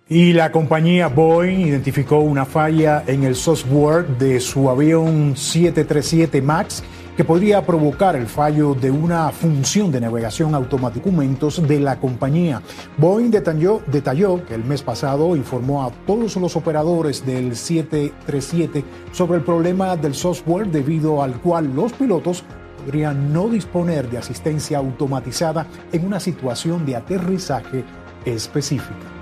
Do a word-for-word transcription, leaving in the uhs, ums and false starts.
Y la compañía Boeing identificó una falla en el software de su avión siete treinta y siete MAX que podría provocar el fallo de una función de navegación automática de documentos de la compañía. Boeing detalló, detalló que el mes pasado informó a todos los operadores del siete treinta y siete sobre el problema del software debido al cual los pilotos podrían no disponer de asistencia automatizada en una situación de aterrizaje específica.